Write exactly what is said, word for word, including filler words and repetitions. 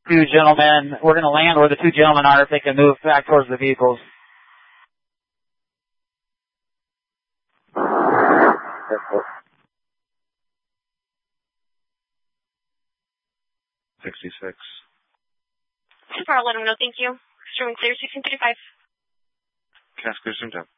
two gentlemen. We're going to land where the two gentlemen are if they can move back towards the vehicles. sixty-six. Super, I'll let them know. Thank you. Streaming clear, sixteen thirty-five. Casco, sometime.